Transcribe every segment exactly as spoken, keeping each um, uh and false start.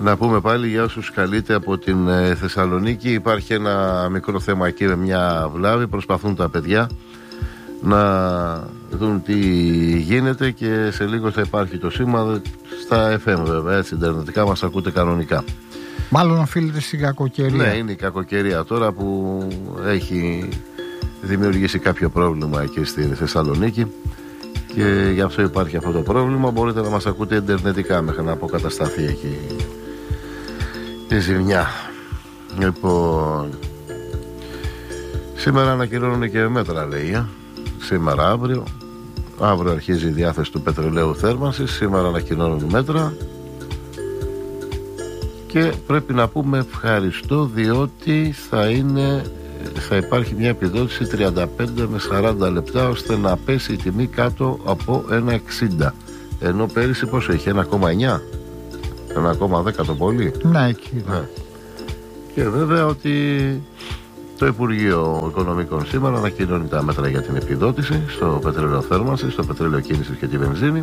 Να πούμε πάλι για όσους καλείτε από την ε, Θεσσαλονίκη. Υπάρχει ένα μικρό θέμα εκεί με μια βλάβη. Προσπαθούν τα παιδιά να δουν τι γίνεται και σε λίγο θα υπάρχει το σήμα στα εφ εμ, βέβαια, έτσι, ιντερνετικά μας ακούτε κανονικά. Μάλλον οφείλεται στην κακοκαιρία. Ναι, είναι η κακοκαιρία τώρα που έχει δημιουργήσει κάποιο πρόβλημα εκεί στη Θεσσαλονίκη και γι' αυτό υπάρχει αυτό το πρόβλημα. Μπορείτε να μας ακούτε ιντερνετικά μέχρι να αποκατασταθεί εκεί η ζημιά. Λοιπόν, σήμερα ανακοινώνουν και μέτρα, λέει. Σήμερα, αύριο. Αύριο αρχίζει η διάθεση του πετρελαίου θέρμανσης. Σήμερα ανακοινώνουν μέτρα. Και πρέπει να πούμε ευχαριστώ, διότι θα είναι, θα υπάρχει μια επιδότηση τριάντα πέντε με σαράντα λεπτά ώστε να πέσει η τιμή κάτω από ένα εξήντα. Ενώ πέρυσι πόσο είχε, ένα κόμμα εννιά, ένα κόμμα δέκα το πολύ. Ναι, εκεί. Ναι. Και βέβαια ότι το Υπουργείο Οικονομικών σήμερα ανακοινώνει τα μέτρα για την επιδότηση στο πετρέλαιο θέρμανσης, στο πετρέλαιο κίνησης και τη βενζίνη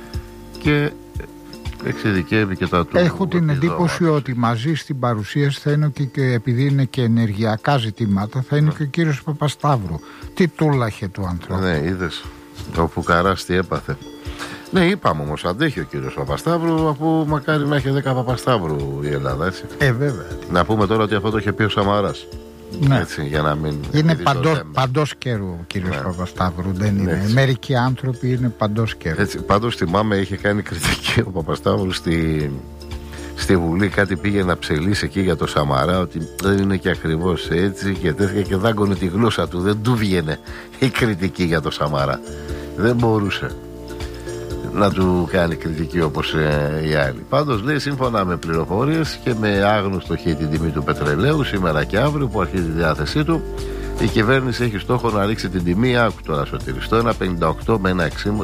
και εξειδικεύει και τα του. Έχω την εντύπωση ότι μαζί στην παρουσίαση θα είναι και, και επειδή είναι και ενεργειακά ζητήματα, θα είναι ναι. και ο κύριος Παπασταύρου. Τι τούλαχε του ανθρώπου. Ναι, είδες. Ο Φουκαράς τι έπαθε. Ναι, είπαμε όμως, αντέχει ο κύριος Παπασταύρου, αφού μακάρι να έχει δέκα Παπασταύρου η Ελλάδα, έτσι. Ε, βέβαια. Να πούμε τώρα ότι αυτό το είχε πει ο Σαμαράς. Ναι. Έτσι, για να μην είναι παντός, παντός καιρού ο κύριος ναι. Παπασταύρου, δεν είναι. Έτσι. Μερικοί άνθρωποι είναι παντός καιρού. Έτσι, πάντως θυμάμαι είχε κάνει κριτική ο Παπασταύρου στη, στη Βουλή, κάτι πήγε να ψελίσει εκεί για το Σαμαρά, ότι δεν είναι και ακριβώς έτσι και τέτοια, και δάγκωνε τη γλώσσα του, δεν του βγαίνε η κριτική για το Σαμαρά. Δεν μπορούσε να του κάνει κριτική όπως ε, οι άλλοι. Πάντως λέει, σύμφωνα με πληροφορίες και με άγνωστο χ την τιμή του πετρελαίου σήμερα και αύριο που αρχίζει η διάθεσή του, η κυβέρνηση έχει στόχο να ρίξει την τιμή, άκου τώρα Σωτήρη, στο ένα πενήντα οκτώ με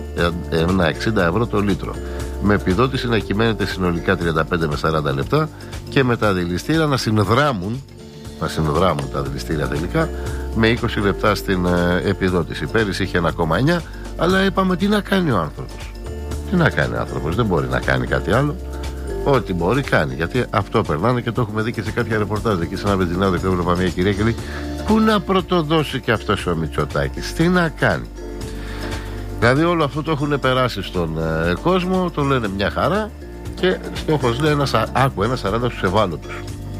ένα εξήντα ευρώ το λίτρο, με επιδότηση να κυμαίνεται συνολικά τριάντα πέντε με σαράντα λεπτά και με τα δηληστήρια να συνδράμουν να συνδράμουν τα δηληστήρια τελικά με είκοσι λεπτά στην ε, επιδότηση. Πέρυσι είχε ένα κόμμα εννιά, αλλά είπαμε τι να κάνει ο άνθρωπος. Τι να κάνει ο άνθρωπος, δεν μπορεί να κάνει κάτι άλλο. Ό,τι μπορεί κάνει, γιατί αυτό περνάνε και το έχουμε δει και σε κάποια ρεπορτάζ. Εκεί σε ένα βενζινάδικο που έβλεπα μια κυρία και λέει, πού να πρωτοδώσει και αυτός ο Μητσοτάκης, τι να κάνει. Δηλαδή όλο αυτό το έχουν περάσει στον ε, κόσμο, το λένε μια χαρά και στόχος λέει ένα, άκου, ένα σαράντα στους ευάλωτους.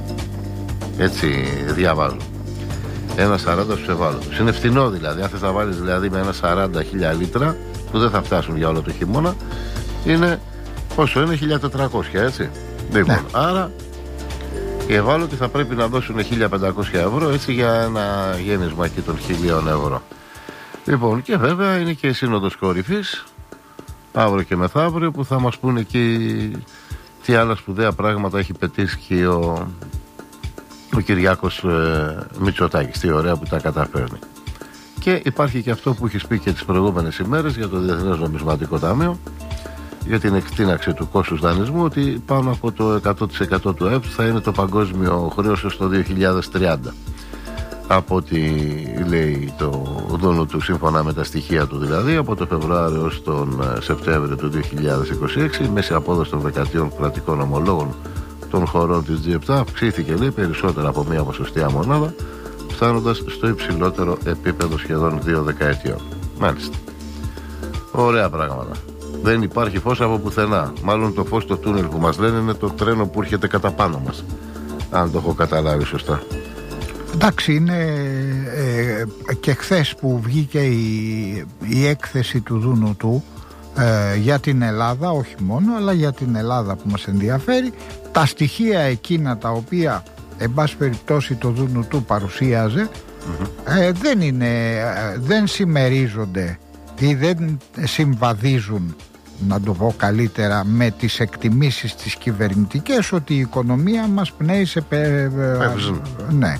Έτσι διαβάζω. Ένα σαράντα στους ευάλωτους. Είναι φθηνό δηλαδή. Αν θες να βάλεις δηλαδή με ένα σαράντα χίλια λίτρα, που δεν θα φτάσουν για όλο το χειμώνα, είναι πόσο είναι, χίλια τετρακόσια, έτσι. Λοιπόν, ναι. Άρα οι ευάλωτοι θα πρέπει να δώσουν χίλια πεντακόσια ευρώ, έτσι, για ένα γέννισμα εκεί των χιλίων ευρώ. Λοιπόν, και βέβαια είναι και η Σύνοδος Κορυφής αύριο και μεθαύριο, που θα μας πούνε εκεί τι άλλα σπουδαία πράγματα έχει πετύχει και ο, ο Κυριάκος ε, Μητσοτάκης, τι ωραία που τα καταφέρνει. Και υπάρχει και αυτό που έχεις πει και τις προηγούμενες ημέρες για το Διεθνές Νομισματικό Ταμείο, για την εκτείναξη του κόστους δανεισμού, ότι πάνω από το εκατό τοις εκατό του ΕΠ θα είναι το παγκόσμιο χρέος έως το δύο χιλιάδες τριάντα. Από ό,τι λέει το δούνο του, σύμφωνα με τα στοιχεία του δηλαδή, από το Φεβρουάριο έως τον Σεπτέμβριο του δύο χιλιάδες είκοσι έξι, η μέση απόδοση των δεκατίων κρατικών ομολόγων των χωρών της τζι επτά αυξήθηκε, λέει, περισσότερα από μία ποσοστιαία μονάδα, φτάνοντας στο υψηλότερο επίπεδο σχεδόν δύο δεκαετιών. Μάλιστα. Ωραία πράγματα. Δεν υπάρχει φως από πουθενά. Μάλλον το φως στο τούνελ που μας λένε είναι το τρένο που έρχεται κατά πάνω μας. Αν το έχω καταλάβει σωστά. Εντάξει, είναι ε, και χθες που βγήκε η, η έκθεση του Δούνου του ε, για την Ελλάδα, όχι μόνο, αλλά για την Ελλάδα που μας ενδιαφέρει, τα στοιχεία εκείνα τα οποία εν πάση περιπτώσει το Δούνου του παρουσίαζε, mm-hmm. ε, δεν είναι, δεν συμμερίζονται ή δεν συμβαδίζουν, να το πω καλύτερα, με τις εκτιμήσεις τις κυβερνητικές ότι η οικονομία μας πνέει σε πε... ναι.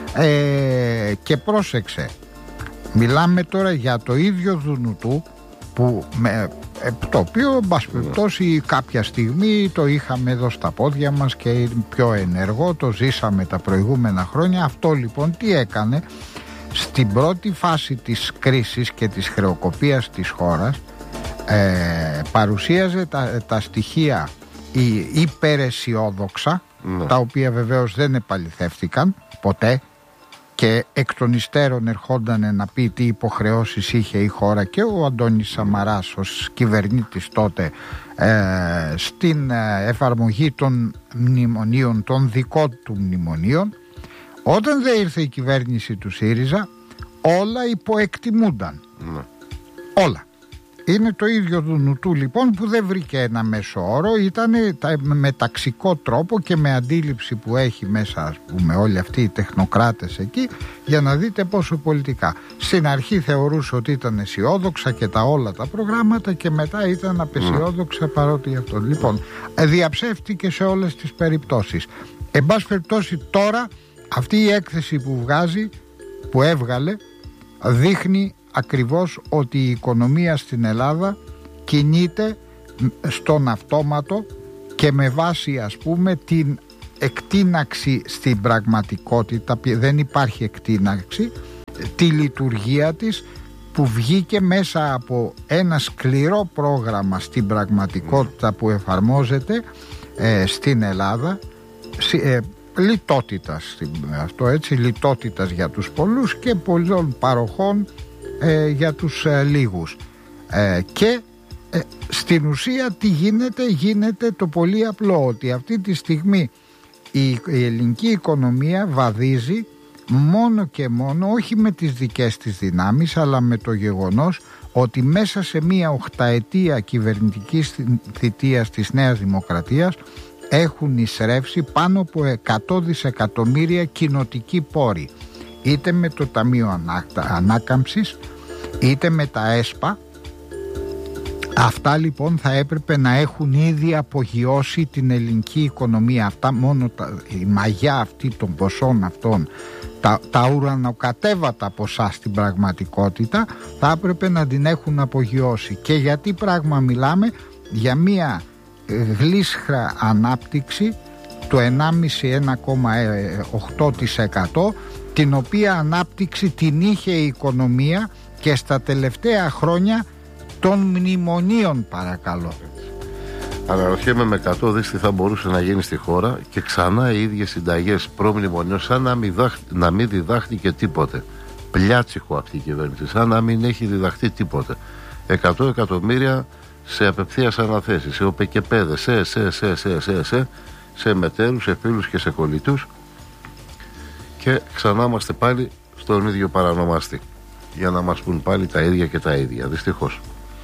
ε, και πρόσεξε, μιλάμε τώρα για το ίδιο Δούνου του που με, το οποίο εν πάση περιπτώσει κάποια στιγμή το είχαμε εδώ στα πόδια μας και είναι πιο ενεργό, το ζήσαμε τα προηγούμενα χρόνια. Αυτό λοιπόν τι έκανε? Στην πρώτη φάση της κρίσης και της χρεοκοπίας της χώρας, ε, παρουσίαζε τα, τα στοιχεία υπεραισιόδοξα, ναι. τα οποία βεβαίως δεν επαληθεύτηκαν ποτέ και εκ των υστέρων ερχόταν να πει τι υποχρεώσεις είχε η χώρα και ο Αντώνης Σαμαράς ως κυβερνήτης τότε ε, στην εφαρμογή των μνημονίων, των δικών του μνημονίων. Όταν δεν ήρθε η κυβέρνηση του ΣΥΡΙΖΑ, όλα υποεκτιμούνταν. Ναι. Όλα. Είναι το ίδιο του νουτού λοιπόν που δεν βρήκε ένα μέσο όρο, ήταν με ταξικό τρόπο και με αντίληψη που έχει μέσα, ας πούμε, όλοι αυτοί οι τεχνοκράτες εκεί, για να δείτε πόσο πολιτικά. Στην αρχή θεωρούσε ότι ήταν αισιόδοξα και τα όλα τα προγράμματα και μετά ήταν απεσιόδοξα παρότι γι' αυτό. Λοιπόν, διαψεύτηκε σε όλες τις περιπτώσεις. Εν πάση περιπτώσει τώρα αυτή η έκθεση που βγάζει, που έβγαλε, δείχνει ακριβώς ότι η οικονομία στην Ελλάδα κινείται στον αυτόματο και με βάση, ας πούμε, την εκτείναξη στην πραγματικότητα, δεν υπάρχει εκτείναξη, τη λειτουργία της που βγήκε μέσα από ένα σκληρό πρόγραμμα στην πραγματικότητα που εφαρμόζεται ε, στην Ελλάδα, ε, λιτότητας, αυτό έτσι, λιτότητας για τους πολλούς και πολλών παροχών ε, για τους ε, λίγους ε, και ε, στην ουσία τι γίνεται, γίνεται το πολύ απλό, ότι αυτή τη στιγμή η, η ελληνική οικονομία βαδίζει μόνο και μόνο, όχι με τις δικές της δυνάμεις, αλλά με το γεγονός ότι μέσα σε μία οχταετία κυβερνητικής θητείας της Νέας Δημοκρατίας έχουν εισρεύσει πάνω από εκατό δισεκατομμύρια κοινοτικοί πόροι, είτε με το Ταμείο Ανάκαμψης είτε με τα ΕΣΠΑ. Αυτά λοιπόν θα έπρεπε να έχουν ήδη απογειώσει την ελληνική οικονομία. Αυτά μόνο τα, η μαγιά αυτή των ποσών αυτών, τα, τα ουρανοκατέβατα ποσά στην πραγματικότητα, θα έπρεπε να την έχουν απογειώσει. Και γιατί πράγμα μιλάμε? Για μία γλίσχρα ανάπτυξη του ενάμιση με ένα κόμμα οκτώ τοις εκατό, την οποία ανάπτυξη την είχε η οικονομία και στα τελευταία χρόνια των μνημονίων, παρακαλώ. Αναρωτιέμαι με εκατό δις τι θα μπορούσε να γίνει στη χώρα και ξανά οι ίδιες συνταγές προμνημονίων, σαν να μην, δάχ, να μην διδάχτηκε τίποτε. Πλιάτσικο αυτή η κυβέρνηση, σαν να μην έχει διδαχτεί τίποτε. εκατό εκατομμύρια σε απευθείας αναθέσεις, σε ΟΠΕΚΕΠΕΔΕ, σε, σε, σε, σε, σε, σε, σε μετέρους, σε φίλους και σε κολλητούς, και ξανά είμαστε πάλι στον ίδιο παρανομαστή για να μας πούν πάλι τα ίδια και τα ίδια. Δυστυχώς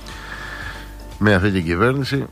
με αυτή την κυβέρνηση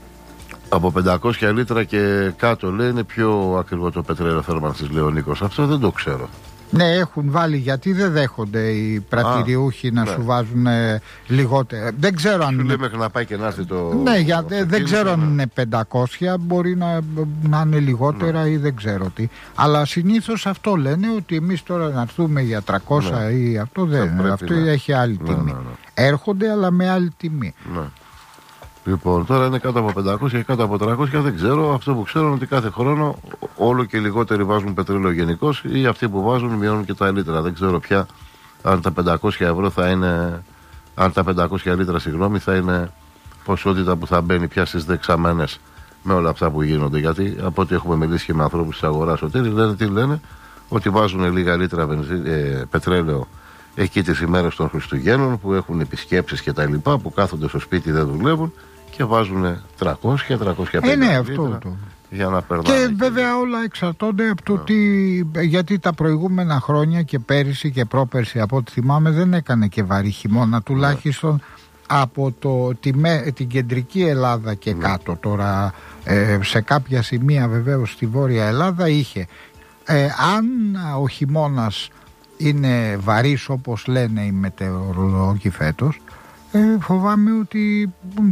από πεντακόσια λίτρα και κάτω, λέει, είναι πιο ακριβό το πετρέλαιο θέρμανσης, λέει ο Νίκος. Αυτό δεν το ξέρω. Ναι, έχουν βάλει, γιατί δεν δέχονται οι πρατηριούχοι να ναι. σου βάζουν ε, λιγότερα. Δεν ξέρω αν. Σου λέει μέχρι να πάει και να έρθει το. Ναι, για, το δεν ξέρω αν είναι πεντακόσια, μπορεί να, να είναι λιγότερα ναι. ή δεν ξέρω τι. Αλλά συνήθως αυτό λένε, ότι εμείς τώρα να έρθουμε για τριακόσια ναι. ή αυτό δεν. Αυτό ναι. έχει άλλη τιμή. Ναι, ναι, ναι. Έρχονται, αλλά με άλλη τιμή. Ναι. Λοιπόν, τώρα είναι κάτω από πεντακόσια και κάτω από τριακόσια, δεν ξέρω. Αυτό που ξέρω είναι ότι κάθε χρόνο όλο και λιγότεροι βάζουν πετρέλαιο γενικώς, ή αυτοί που βάζουν μειώνουν και τα λίτρα. Δεν ξέρω πια αν τα πεντακόσια ευρώ θα είναι, αν τα πεντακόσια λίτρα, συγγνώμη, θα είναι ποσότητα που θα μπαίνει πια στις δεξαμένες με όλα αυτά που γίνονται. Γιατί από ό,τι έχουμε μιλήσει και με ανθρώπους της αγοράς, ότι λένε, τι λένε, ότι βάζουν λίγα λίτρα βενζί, ε, πετρέλαιο εκεί τις ημέρες των Χριστουγέννων που έχουν επισκέψεις και τα λοιπά, που κάθονται στο σπίτι, δεν δουλεύουν και βάζουν τριακόσια με τριακόσια πενήντα ε, ναι, αυτό το. Για να περνάνε. Και βέβαια όλα εξαρτώνται από το yeah. τι, γιατί τα προηγούμενα χρόνια και πέρυσι και πρόπερσι, από ό,τι θυμάμαι, δεν έκανε και βαρύ χειμώνα, τουλάχιστον yeah. από το, τη, την κεντρική Ελλάδα και yeah. κάτω. Τώρα ε, σε κάποια σημεία βεβαίως στη Βόρεια Ελλάδα είχε. Ε, αν ο χειμώνας είναι βαρύς όπως λένε οι μετεωρολόγοι φέτος, Ε, φοβάμαι ότι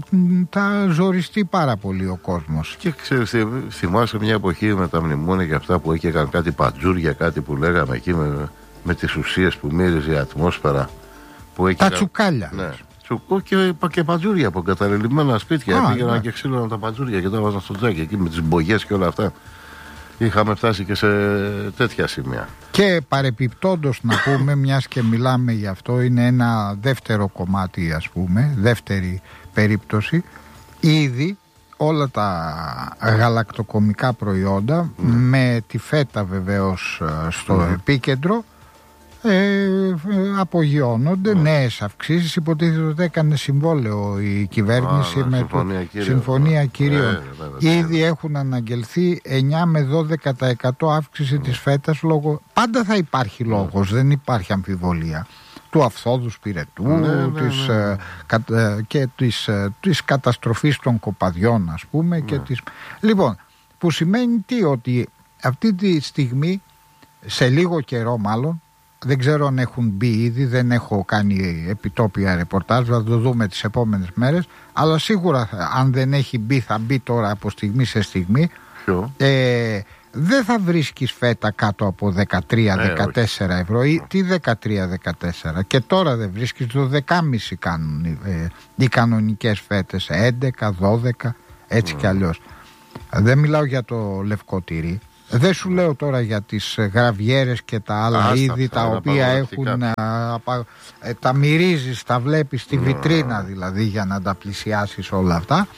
θα ζοριστεί πάρα πολύ ο κόσμος. Και ξέρεις, θυμάσαι μια εποχή με τα μνημόνια και αυτά που έκαναν κάτι πατζούρια, κάτι που λέγαμε εκεί με, με τις ουσίες που μύριζε η ατμόσφαιρα, που τα τσουκάλια. Ναι, τσουκού και, και πατζούρια από εγκαταλελειμμένα σπίτια. Α, πήγαιναν ναι. και ξύλωναν τα πατζούρια και τα βάζαν στο τζάκι εκεί με τις μπογιές και όλα αυτά. Είχαμε φτάσει και σε τέτοια σημεία. Και παρεπιπτόντως να πούμε, μιας και μιλάμε γι' αυτό, είναι ένα δεύτερο κομμάτι, ας πούμε, δεύτερη περίπτωση. Ήδη όλα τα γαλακτοκομικά προϊόντα, mm. με τη φέτα βεβαίως στο mm. επίκεντρο, ε, απογειώνονται ah. νέες αυξήσεις. Υποτίθεται ότι έκανε συμβόλαιο η κυβέρνηση ah, με συμφωνία, το, κυρίων. συμφωνία κυρίων. Yeah, yeah, yeah. Ήδη έχουν αναγγελθεί εννιά με δώδεκα τοις εκατό αύξηση mm. της φέτας. Λόγω, πάντα θα υπάρχει λόγος, mm. δεν υπάρχει αμφιβολία, του αυθόδους πυρετού, ναι, ναι, της, ναι. Ε, κα, ε, και της, ε, της καταστροφής των κοπαδιών, ας πούμε, ναι. και της... Λοιπόν, που σημαίνει τι, ότι αυτή τη στιγμή, σε λίγο καιρό μάλλον, δεν ξέρω αν έχουν μπει ήδη, δεν έχω κάνει επιτόπια ρεπορτάζ, θα το δούμε τις επόμενες μέρες, αλλά σίγουρα αν δεν έχει μπει θα μπει τώρα από στιγμή σε στιγμή. ε, Δεν θα βρίσκεις φέτα κάτω από δεκατρία με δεκατέσσερα ε, ευρώ ή τι δεκατρία με δεκατέσσερα, και τώρα δεν βρίσκεις, το δεκάμισι κάνουν ε, οι κανονικές φέτες, έντεκα, δώδεκα, έτσι mm. κι αλλιώς. Δεν μιλάω για το λευκό τυρί, δεν σου λέω τώρα για τις γραβιέρες και τα άλλα Άστα, είδη τα οποία έχουν α, α, ε, τα μυρίζεις, τα βλέπεις στη mm. βιτρίνα δηλαδή, για να τα πλησιάσεις όλα αυτά.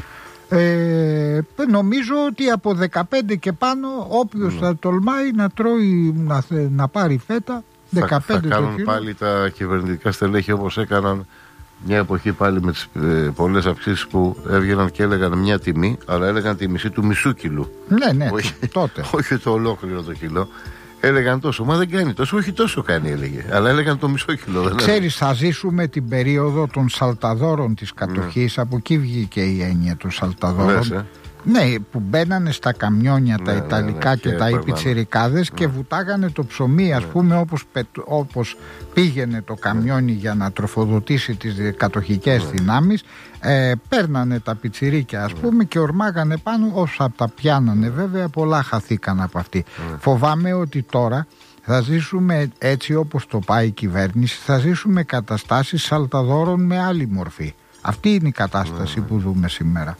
Ε, νομίζω ότι από δεκαπέντε και πάνω όποιος mm. θα τολμάει να τρώει, να, να πάρει φέτα δεκαπέντε. Θα, θα κάνουν πάλι τα κυβερνητικά στελέχη όπως έκαναν μια εποχή πάλι με τις ε, πολλές αυξήσεις που έβγαιναν και έλεγαν μια τιμή, αλλά έλεγαν τη μισή του μισού κιλού. Ναι, ναι, όχι, τότε. Όχι το ολόκληρο το κιλό. Έλεγαν τόσο, μα δεν κάνει τόσο, όχι τόσο κάνει έλεγε, αλλά έλεγαν το μισό κιλό. Ξέρεις, θα ζήσουμε την περίοδο των σαλταδόρων της κατοχής, mm. από εκεί βγήκε η έννοια των σαλταδόρων. Λες, ε? Ναι, που μπαίνανε στα καμιόνια, ναι, τα Ιταλικά, ναι, ναι, και, και τα υπιτσιρικάδες, ναι. και βουτάγανε το ψωμί, ας ναι. πούμε, όπως, όπως πήγαινε το καμιόνι ναι. για να τροφοδοτήσει τις κατοχικές ναι. δυνάμεις. Ε, παίρνανε τα πιτσιρίκια, ας πούμε, και ορμάγανε πάνω, όσα τα πιάνανε βέβαια, πολλά χαθήκαν από αυτή. Mm. Φοβάμαι ότι τώρα θα ζήσουμε, έτσι όπως το πάει η κυβέρνηση, θα ζήσουμε καταστάσεις σαλταδόρων με άλλη μορφή. Αυτή είναι η κατάσταση mm. που δούμε σήμερα.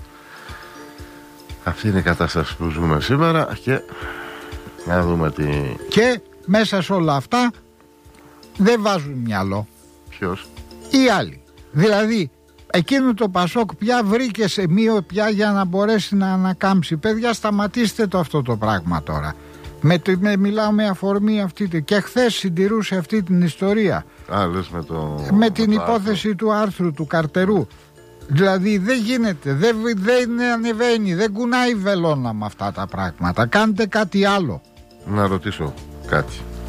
Αυτή είναι η κατάσταση που ζούμε σήμερα, και να δούμε τι... Και μέσα σε όλα αυτά δεν βάζουν μυαλό. Ποιος? Οι άλλοι. Δηλαδή εκείνο το Πασόκ πια βρήκε σε μία πια για να μπορέσει να ανακάμψει. Παιδιά, σταματήστε το αυτό το πράγμα τώρα. Με, με, μιλάω με αφορμή αυτή, και χθες συντηρούσε αυτή την ιστορία. Α, λες με, το, με την το υπόθεση άρθρο. του άρθρου του Καρτερού. Δηλαδή δεν γίνεται, δεν, δεν ανεβαίνει, δεν κουνάει βελόνα με αυτά τα πράγματα. Κάντε κάτι άλλο. Να ρωτήσω κάτι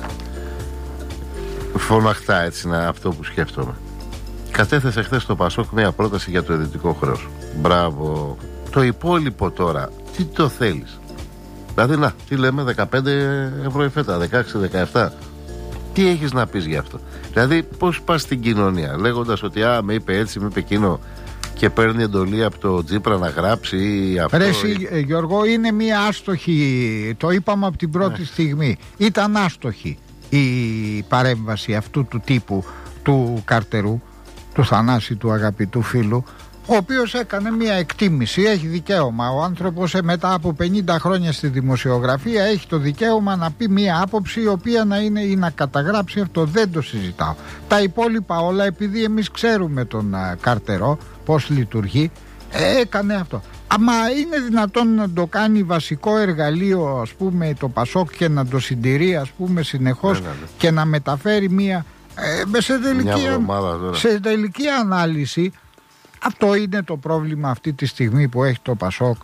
φωναχτά, έτσι, να, αυτό που σκέφτομαι. Κατέθεσε χθες το Πασόκ μια πρόταση για το ιδιωτικό χρέος. Μπράβο. Το υπόλοιπο τώρα, τι το θέλεις? Δηλαδή, να, τι λέμε, δεκαπέντε ευρώ η φέτα, δεκαέξι, δεκαεπτά. Τι έχεις να πεις γι' αυτό? Δηλαδή, πώς πας στην κοινωνία λέγοντας ότι α, με είπε έτσι, με είπε εκείνο, και παίρνει εντολή από το Τζίπρα να γράψει ή αυτό? Ρε εσύ, ή... Γιώργο, είναι μια άστοχη, το είπαμε από την πρώτη yeah. στιγμή. Ήταν άστοχη η παρέμβαση αυτού του τύπου του Καρτερού, του Θανάση, του αγαπητού φίλου, ο οποίος έκανε μια εκτίμηση. Έχει δικαίωμα ο άνθρωπος, μετά από πενήντα χρόνια στη δημοσιογραφία, έχει το δικαίωμα να πει μια άποψη η οποία να είναι ή να καταγράψει αυτό. Δεν το συζητάω. Τα υπόλοιπα όλα, επειδή εμείς ξέρουμε τον α, Καρτερό πώς λειτουργεί, ε, έκανε αυτό. Αμα είναι δυνατόν να το κάνει βασικό εργαλείο, ας πούμε, το Πασόκ, και να το συντηρεί, ας πούμε, συνεχώς, ναι, ναι, ναι. και να μεταφέρει μια, ε, σε, τελική, σε τελική ανάλυση? Αυτό είναι το πρόβλημα αυτή τη στιγμή που έχει το Πασόκ.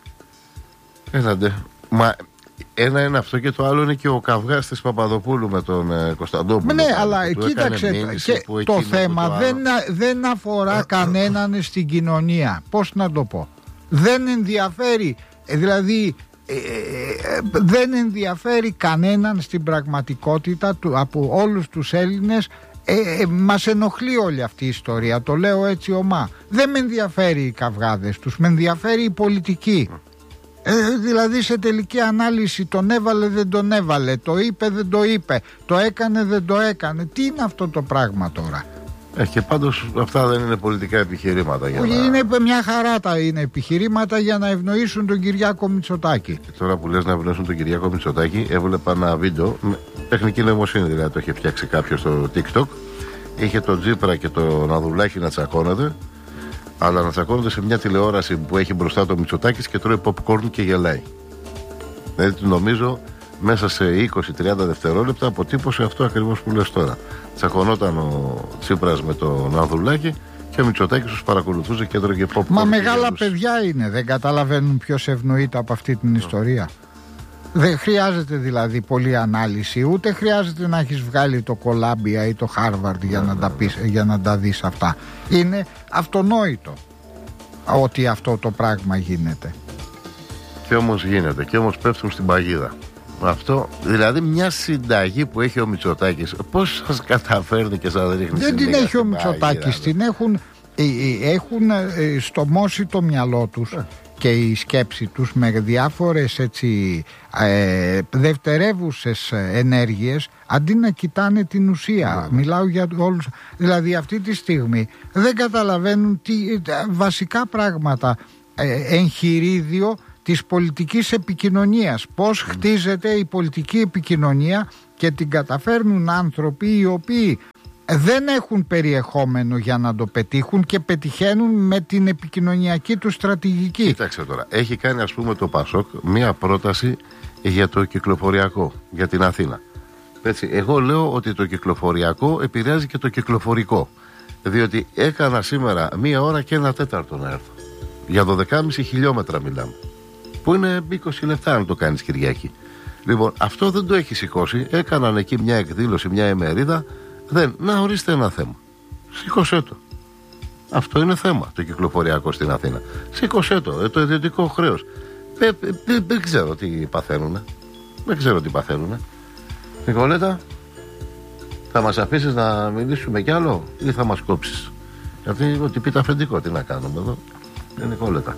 Έλαντε. Μα ένα είναι αυτό, και το άλλο είναι και ο καυγάς της Παπαδοπούλου με τον ε, Κωνσταντόπουλο. Ναι, αλλά κοίταξε, και το θέμα το δεν, δεν αφορά κανέναν στην κοινωνία. Πώς να το πω? Δεν ενδιαφέρει, δηλαδή ε, ε, δεν ενδιαφέρει κανέναν στην πραγματικότητα του, από όλους τους Έλληνες. Ε, ε, μας ενοχλεί όλη αυτή η ιστορία, το λέω έτσι ομά. Δεν με ενδιαφέρει οι καυγάδες τους, με ενδιαφέρει η πολιτική. ε, Δηλαδή σε τελική ανάλυση τον έβαλε δεν τον έβαλε, το είπε δεν το είπε, το έκανε δεν το έκανε. Τι είναι αυτό το πράγμα τώρα? Ε, και πάντως αυτά δεν είναι πολιτικά επιχειρήματα για να... Είναι μια χαρά τα είναι επιχειρήματα για να ευνοήσουν τον Κυριάκο Μητσοτάκη. Και τώρα που λες να ευνοήσουν τον Κυριάκο Μητσοτάκη, έβλεπα ένα βίντεο, τεχνική νοημοσύνη δηλαδή, το είχε φτιάξει κάποιος στο TikTok. Είχε τον Τζίπρα και τον Ανδρουλάκη να τσακώνονται. Αλλά να τσακώνονται σε μια τηλεόραση που έχει μπροστά το Μητσοτάκης και τρώει popcorn και γελάει. Δηλαδή νομίζω μέσα σε είκοσι με τριάντα δευτερόλεπτα αποτύπωσε αυτό ακριβώς που λες τώρα. Τσακωνόταν ο Τσίπρας με τον Ανδρουλάκη και ο Μητσοτάκης τους παρακολουθούσε και έτρωγε popcorn. Μα μεγάλα παιδιά είναι, δεν καταλαβαίνουν ποιος ευνοείται από αυτή την ιστορία. Δεν χρειάζεται δηλαδή πολλή ανάλυση, ούτε χρειάζεται να έχεις βγάλει το Κολάμπια ή το Χάρβαρντ για, να τα πεις, για να τα δεις αυτά. Είναι αυτονόητο ότι αυτό το πράγμα γίνεται. Και όμως γίνεται, και όμως πέφτουν στην παγίδα. Αυτό, δηλαδή μια συνταγή που έχει ο Μητσοτάκης, πώς σας καταφέρνει και σας ρίχνει? Δεν την έχει ο Μητσοτάκης, την έχουν, έχουν στομώσει το μυαλό τους ε. και η σκέψη τους με διάφορες έτσι ε, δευτερεύουσες ενέργειες, αντί να κοιτάνε την ουσία. Mm. Μιλάω για όλους, δηλαδή αυτή τη στιγμή δεν καταλαβαίνουν τι, βασικά πράγματα, ε, εγχειρίδιο της πολιτικής επικοινωνίας, πώς χτίζεται η πολιτική επικοινωνία, και την καταφέρνουν άνθρωποι οι οποίοι δεν έχουν περιεχόμενο για να το πετύχουν και πετυχαίνουν με την επικοινωνιακή του στρατηγική. Κοίταξε τώρα, έχει κάνει ας πούμε το Πασόκ μία πρόταση για το κυκλοφοριακό, για την Αθήνα. Έτσι, εγώ λέω ότι το κυκλοφοριακό επηρεάζει και το κυκλοφορικό, διότι έκανα σήμερα μία ώρα και ένα τέταρτο να έρθω. Για δώδεκα κόμμα πέντε χιλιόμετρα μιλάμε, που είναι είκοσι λεπτά αν το κάνεις Κυριακή. Λοιπόν, αυτό δεν το έχει σηκώσει. Έκαναν εκεί μια εκδήλωση, μια ημερίδα. Δεν, να ορίστε ένα θέμα. Σήκωσέ το. Αυτό είναι θέμα, το κυκλοφοριακό στην Αθήνα. Σήκωσέ το, ε, το ιδιωτικό χρέος. Ε, ε, ε, δεν ξέρω τι παθαίνουνε. Δεν ξέρω τι παθαίνουνε. Νικολέτα, θα μας αφήσεις να μιλήσουμε κι άλλο ή θα μας κόψεις? Γιατί ότι πείτε αφεντικό, τι να κάνουμε εδώ. Ε, Νικολέτα.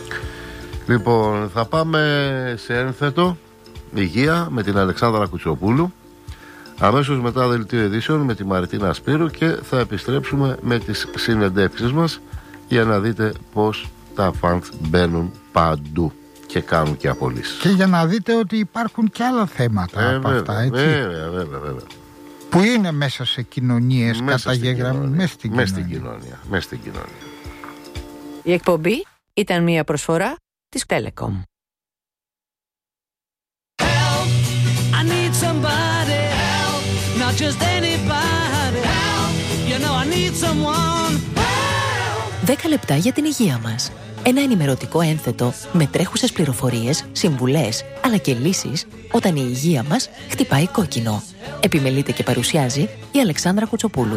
Λοιπόν, θα πάμε σε ένθετο υγεία με την Αλεξάνδρα Κουτσοπούλου. Αμέσως μετά δελτίο ειδήσεων με τη Μαριτίνα Σπύρου, και θα επιστρέψουμε με τις συνεντεύξεις μας για να δείτε πως τα φαντ μπαίνουν παντού και κάνουν και απολύσεις. Και για να δείτε ότι υπάρχουν και άλλα θέματα ε, από βέβαια, αυτά, έτσι. Βέβαια, βέβαια, βέβαια. Που είναι μέσα σε κοινωνίες καταγεγραμμένες. Μέσα στην κοινωνία. Μέσα στην κοινωνία. Μέσα στην κοινωνία. Η εκπομπή ήταν μια προσφορά της Telecom. Somebody help, not just anybody help, you know I need someone help. δέκα λεπτά για την υγεία μας. Ένα ενημερωτικό ένθετο με τρέχουσες πληροφορίες, συμβουλές, αλλά και λύσεις όταν η υγεία μας χτυπάει κόκκινο. Επιμελείται και παρουσιάζει η Αλεξάνδρα Κουτσοπούλου.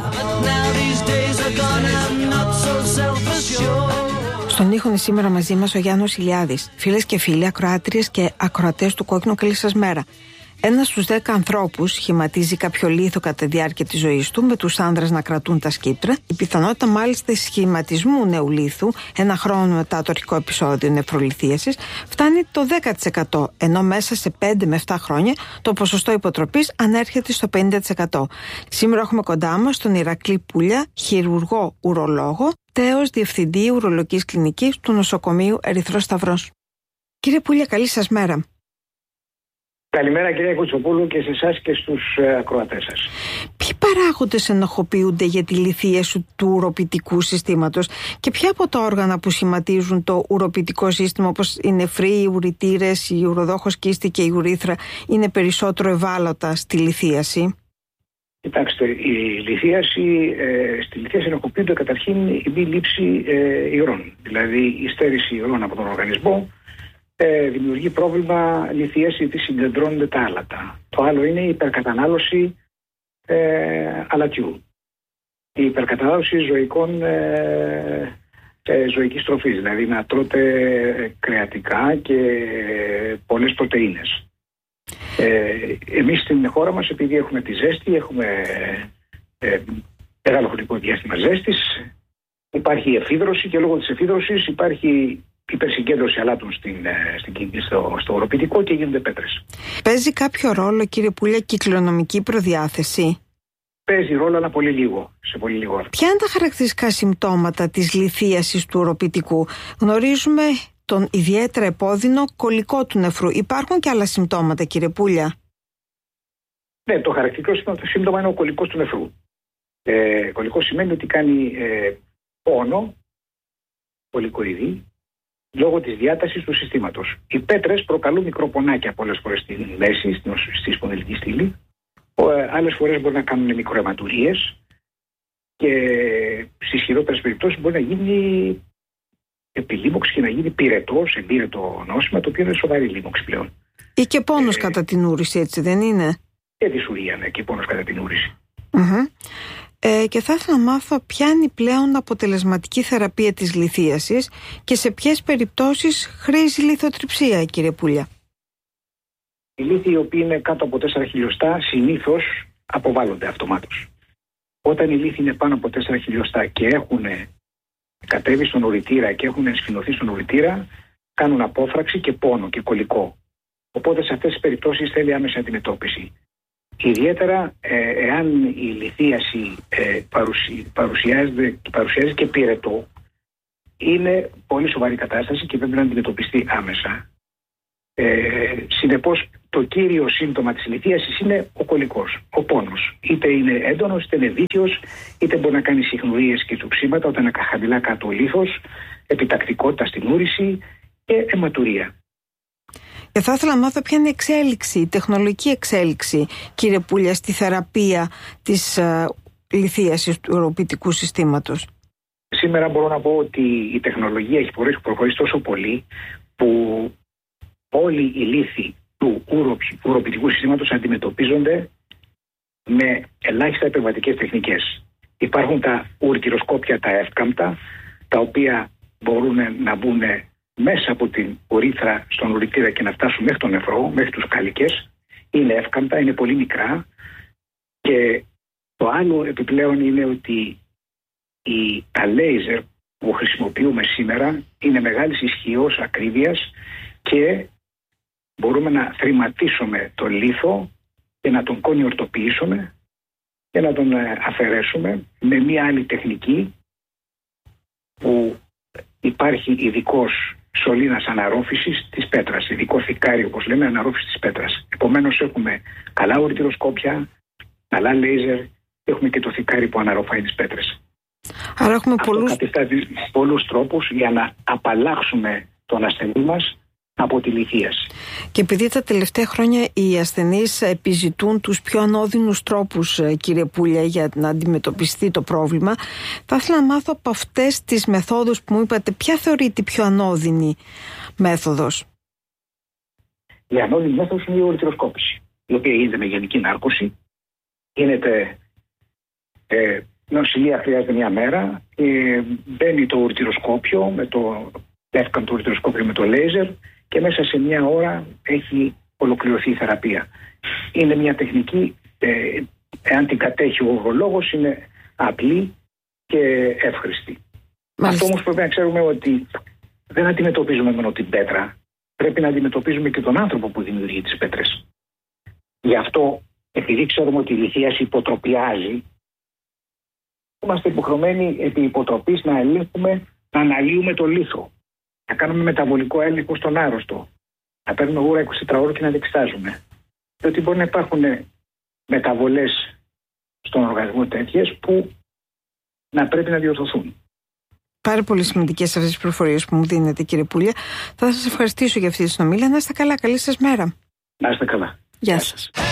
Στον ήχο είναι σήμερα μαζί μας ο Γιάννος Ηλιάδης. Φίλες και φίλοι, ακροάτριες και ακροατές του Κόκκινου, καλή σας μέρα. Ένας στους δέκα ανθρώπους σχηματίζει κάποιο λίθο κατά τη διάρκεια της ζωής του, με τους άνδρες να κρατούν τα σκύπτρα. Η πιθανότητα μάλιστα σχηματισμού νέου λίθου, ένα χρόνο μετά το αρχικό επεισόδιο νεφρολιθίασης, φτάνει το δέκα τοις εκατό, ενώ μέσα σε πέντε με επτά χρόνια το ποσοστό υποτροπής ανέρχεται στο πενήντα τοις εκατό. Σήμερα έχουμε κοντά μας τον Ηρακλή Πούλια, χειρουργό ουρολόγο, τέος διευθυντή ουρολογικής κλινικής του νοσοκομείου Ερυθρός Σταυρός. Κύριε Πούλια, καλή σας μέρα. Καλημέρα κυρία Κουτσοπούλου και σε εσάς και στους ε, ακροατές σας. Ποιοι παράγοντες ενοχοποιούνται για τη λιθίαση του ουροποιητικού συστήματος και ποια από τα όργανα που σχηματίζουν το ουροποιητικό σύστημα, όπως οι νεφροί, οι ουρητήρες, η ουροδόχος κίστη και η ουρήθρα, είναι περισσότερο ευάλωτα στη λιθίαση? Κοιτάξτε, η λιθίαση, ε, στη λιθίαση ενοχοποιούνται καταρχήν η μη λήψη ε, ιωρών, δηλαδή η στέρηση ιωρών από τον οργανισμό. Ε, δημιουργεί πρόβλημα λιθίαση γιατί συγκεντρώνονται τα άλατα. Το άλλο είναι η υπερκατανάλωση ε, αλατιού. Η υπερκατανάλωση ζωικών ε, ε, ζωικής τροφής, δηλαδή να τρώτε κρεατικά και πολλές πρωτεΐνες. Ε, εμείς στην χώρα μας, επειδή έχουμε τη ζέστη, έχουμε ε, μεγάλο χρονικό διάστημα ζέστης, υπάρχει η εφίδρωση και λόγω της εφίδρωσης υπάρχει υπερσυγκέντρωση αλάτων στην, στην, στο, στο οροποιητικό και γίνονται πέτρες. Παίζει κάποιο ρόλο, κύριε Πούλια, κυκλονομική προδιάθεση? Παίζει ρόλο, αλλά πολύ λίγο, σε πολύ λίγο. Ποια είναι τα χαρακτηριστικά συμπτώματα της λιθίασης του οροποιητικού? Γνωρίζουμε τον ιδιαίτερα επώδυνο κολλικό του νεφρού. Υπάρχουν και άλλα συμπτώματα, κύριε Πούλια? Ναι, το χαρακτηριστικό σύμπτωμα είναι ο κολλικός του νεφρού. Ε, κολλικό σημαίνει ότι κάνει ε, πόνο πολυκοειδή λόγω της διάτασης του συστήματος. Οι πέτρες προκαλούν μικροπονάκια πολλές φορές στη μέση, στη σπονδυλική στήλη. Άλλες φορές μπορεί να κάνουν μικροαιματουρίες και στις χειρότερες περιπτώσεις μπορεί να γίνει επιλίμωξη και να γίνει πυρετός, εμπύρετο νόσημα, το οποίο είναι σοβαρή λίμωξη πλέον. Ή και πόνος ε, κατά την ούρηση, έτσι δεν είναι? Και δυσουρία, ναι, και πόνος κατά την ούρηση. Mm-hmm. Ε, και θα ήθελα να μάθω ποια είναι η πλέον αποτελεσματική θεραπεία της λιθίασης και σε ποιες περιπτώσεις χρήζει λιθοτριψία, κύριε Πούλια. Οι λίθοι οι οποίοι είναι κάτω από τέσσερα χιλιοστά συνήθως αποβάλλονται αυτομάτως. Όταν οι λίθοι είναι πάνω από τέσσερα χιλιοστά και έχουν κατέβει στον ουρητήρα και έχουν ενσφινωθεί στον ουρητήρα, κάνουν απόφραξη και πόνο και κολικό. Οπότε σε αυτές τις περιπτώσεις θέλει άμεση αντιμετώπιση. Ιδιαίτερα ε, εάν η λιθίαση ε, παρουσι, παρουσιάζεται, παρουσιάζει και πυρετό, είναι πολύ σοβαρή κατάσταση και πρέπει να αντιμετωπιστεί άμεσα. Ε, συνεπώς το κύριο σύμπτωμα της λιθίασης είναι ο κολικός, ο πόνος. Είτε είναι έντονος, είτε είναι δίκαιος, είτε μπορεί να κάνει συχνουρίες και τσουξίματα όταν είναι χαμηλά κάτω ο λίθος, επιτακτικότητα στην ούρηση και αιματουρία. Και θα ήθελα να μάθω ποια είναι η εξέλιξη, η τεχνολογική εξέλιξη, κύριε Πούλια, στη θεραπεία της uh, λιθίασης του ουροποιητικού συστήματος. Σήμερα μπορώ να πω ότι η τεχνολογία έχει προχωρήσει τόσο πολύ που όλοι οι λίθοι του ουροποιητικού συστήματος αντιμετωπίζονται με ελάχιστα επεμβατικές τεχνικές. Υπάρχουν τα ουρτιροσκόπια, τα εύκαμπτα, τα οποία μπορούν να μπουν μέσα από την ουρήθρα στον ουρητήρα και να φτάσουν μέχρι τον νεφρό, μέχρι τους κάλικες. Είναι εύκαμπτα, είναι πολύ μικρά. Και το άλλο επιπλέον είναι ότι οι, τα λέιζερ που χρησιμοποιούμε σήμερα είναι μεγάλης ισχύως, ακρίβειας και μπορούμε να θρηματίσουμε τον λίθο και να τον κονιορτοποιήσουμε και να τον αφαιρέσουμε με μία άλλη τεχνική που υπάρχει ειδικός σωλήνας αναρρόφησης της πέτρας, ειδικό θικάρι όπως λέμε αναρρόφησης της πέτρας. Επομένως έχουμε καλά ουρτιροσκόπια, καλά λέιζερ, έχουμε και το θικάρι που αναρροφάει τις πέτρες. Άρα έχουμε Αυτό πολλούς... κατευθύνει πολλούς τρόπους για να απαλλάξουμε τον ασθενή μας από τη λιθίαση. Και επειδή τα τελευταία χρόνια οι ασθενείς επιζητούν τους πιο ανώδυνους τρόπους, κύριε Πούλια, για να αντιμετωπιστεί το πρόβλημα, θα ήθελα να μάθω από αυτές τις μεθόδους που μου είπατε, ποια θεωρείται η πιο ανώδυνη μέθοδος? Η ανώδυνη μέθοδος είναι η ουρτιροσκόπηση, η οποία γίνεται με γενική νάρκωση. Γίνεται ε, νοσηλεία χρειάζεται μια μέρα, ε, μπαίνει το ουρτιροσκόπιο με το εύκαμπτο ουρτιροσκόπιο με το λέιζερ και μέσα σε μια ώρα έχει ολοκληρωθεί η θεραπεία. Είναι μια τεχνική, ε, εάν την κατέχει ο ουρολόγος, είναι απλή και εύχρηστη. Αυτό όμως πρέπει να ξέρουμε ότι δεν αντιμετωπίζουμε μόνο την πέτρα, πρέπει να αντιμετωπίζουμε και τον άνθρωπο που δημιουργεί τις πέτρες. Γι' αυτό, επειδή ξέρουμε ότι η λιθίαση υποτροπιάζει, είμαστε υποχρεωμένοι επί υποτροπής να ελέγχουμε, να αναλύουμε το λίθο. Να κάνουμε μεταβολικό έλεγχο στον άρρωστο. Να παίρνουμε ούρα είκοσι τέσσερις ώρες και να τα εξετάζουμε. Διότι μπορεί να υπάρχουν μεταβολές στον οργανισμό τέτοιες που να πρέπει να διορθωθούν. Πάρα πολύ σημαντικές αυτές τις πληροφορίες που μου δίνετε, κύριε Πούλια. Θα σας ευχαριστήσω για αυτή τη συνομιλία. Να είστε καλά. Καλή σας μέρα. Να είστε καλά. Γεια σας.